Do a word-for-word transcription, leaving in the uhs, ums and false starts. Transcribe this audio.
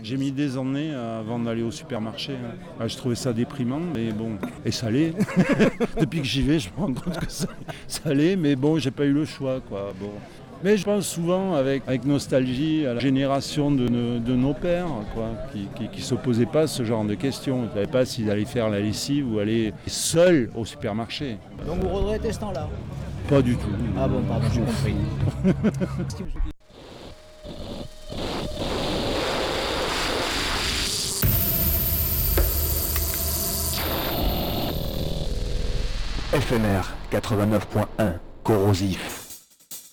J'ai mis des années avant d'aller au supermarché. Hein. Ah, je trouvais ça déprimant, mais bon. Et ça l'est. Depuis que j'y vais, je me rends compte que ça, ça l'est, mais bon, j'ai pas eu le choix, quoi. Bon. Mais je pense souvent avec, avec nostalgie à la génération de, nos, de nos pères, quoi, qui ne s'opposaient pas à ce genre de questions. Ils ne savaient pas s'ils allaient faire la lessive ou aller seuls au supermarché. Donc vous regrettez ce temps-là? Pas du tout. Ah bon, pardon, j'ai compris. F M R quatre-vingt-neuf point un, corrosif.